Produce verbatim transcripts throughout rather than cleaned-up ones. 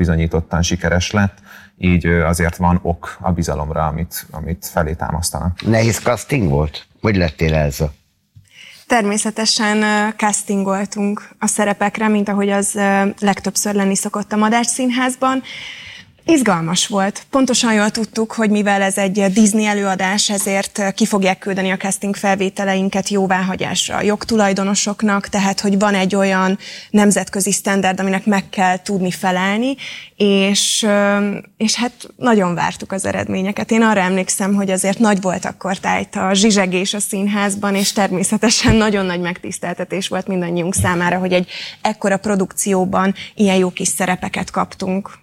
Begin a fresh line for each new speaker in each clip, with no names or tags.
bizonyítottan sikeres lett, így azért van ok a bizalomra, amit, amit felé támasztanak.
Nehéz casting volt? Hogy lettél Elza?
Természetesen castingoltunk a szerepekre, mint ahogy az legtöbbször lenni szokott a Madách Színházban. Izgalmas volt. Pontosan jól tudtuk, hogy mivel ez egy Disney előadás, ezért ki fogják küldeni a casting felvételeinket jóváhagyásra a jogtulajdonosoknak, tehát hogy van egy olyan nemzetközi sztenderd, aminek meg kell tudni felelni, és, és hát nagyon vártuk az eredményeket. Én arra emlékszem, hogy azért nagy volt akkor tájt a zsizsegés a színházban, és természetesen nagyon nagy megtiszteltetés volt mindannyiunk számára, hogy egy ekkora produkcióban ilyen jó kis szerepeket kaptunk.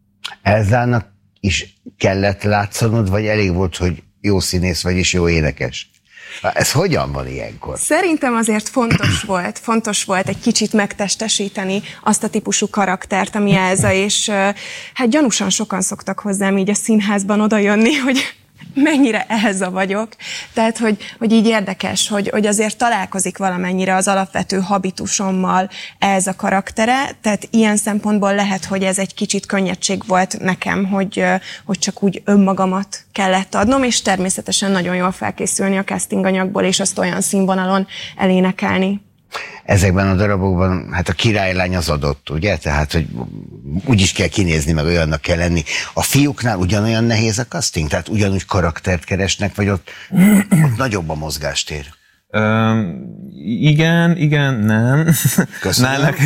Elzának is kellett látszanod, vagy elég volt, hogy jó színész vagy és jó énekes? Ez hogyan van ilyenkor?
Szerintem azért fontos volt, fontos volt egy kicsit megtestesíteni azt a típusú karaktert, ami Elza, és hát gyanúsan sokan szoktak hozzám így a színházban odajönni, hogy mennyire Elza vagyok. Tehát, hogy, hogy így érdekes, hogy, hogy azért találkozik valamennyire az alapvető habitusommal ez a karaktere, tehát ilyen szempontból lehet, hogy ez egy kicsit könnyedség volt nekem, hogy, hogy csak úgy önmagamat kellett adnom, és természetesen nagyon jól felkészülni a casting anyagból, és azt olyan színvonalon elénekelni.
Ezekben a darabokban hát a királylány az adott, ugye? Tehát, hogy úgy is kell kinézni, meg olyannak kell lenni. A fiúknál ugyanolyan nehéz a casting? Tehát ugyanúgy karaktert keresnek, vagy ott, ott nagyobb a mozgástér?
Um, igen, igen, nem.
Köszönöm.
Nálak...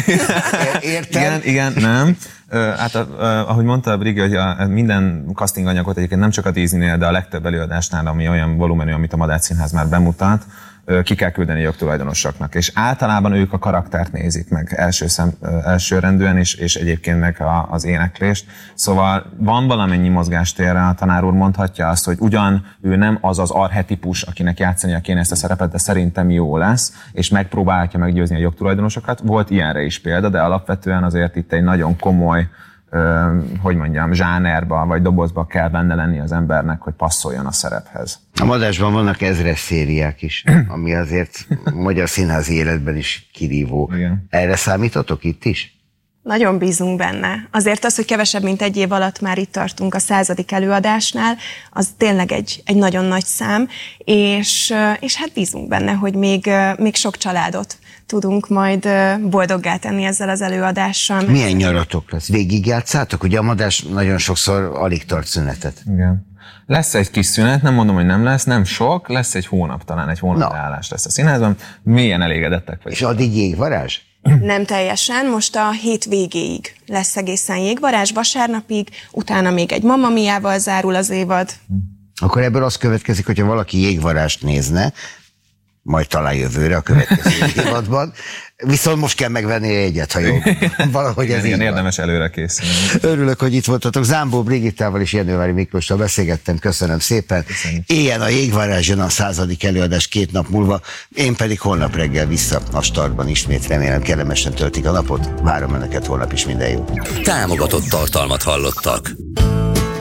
Értem.
Igen, igen, nem. Uh, hát uh, ahogy mondta a Brigi, hogy a, minden casting anyagot egyébként nem csak a Disneynél, de a legtöbb előadásnál, ami olyan volumenű, amit a Madách Színház már bemutat, ki kell küldeni a jogtulajdonosoknak, és általában ők a karaktert nézik meg első szem, elsőrendűen, és, és egyébként meg a, az éneklést. Szóval van valamennyi mozgástérre, a tanár úr mondhatja azt, hogy ugyan ő nem az az archetipus, akinek játszania kéne ezt a szerepet, de szerintem jó lesz, és megpróbálhatja meggyőzni a jogtulajdonosokat. Volt ilyenre is példa, de alapvetően azért itt egy nagyon komoly hogy mondjam, zsánerba vagy dobozba kell benne lenni az embernek, hogy passzoljon a szerephez.
A Madásban vannak ezres szériák is, ami azért magyar színházi életben is kirívó. Igen. Erre számítotok itt is?
Nagyon bízunk benne. Azért az, hogy kevesebb, mint egy év alatt már itt tartunk a századik előadásnál, az tényleg egy, egy nagyon nagy szám, és, és hát bízunk benne, hogy még, még sok családot tudunk majd boldoggá tenni ezzel az előadással.
Milyen nyaratok lesz? Végigjátszátok? Ugye a Madás nagyon sokszor alig tart szünetet.
Igen. Lesz egy kis szünet, nem mondom, hogy nem lesz, nem sok, lesz egy hónap, talán egy hónap leállás lesz a színházban. Milyen elégedettek vagy?
És addig jégvarázs?
Nem teljesen, most a hét végéig lesz egészen jégvarázs, vasárnapig, utána még egy Mamma Miával zárul az évad.
Akkor ebből az következik, hogyha valaki jégvarást nézne, majd talán jövőre a következő évadban. Viszont most kell megvenni egyet, ha jó. Valahogy ez
igen, érdemes előre készülni.
Örülök, hogy itt voltatok. Zámbó Brigittával és Jenővári Miklóssal beszélgettem. Köszönöm szépen. Köszönjük. Éljen a jégvarázs, jön a századik előadás két nap múlva. Én pedig holnap reggel vissza a startban ismét. Remélem kellemesen töltik a napot. Várom önöket holnap is, minden jót.
Támogatott tartalmat hallottak.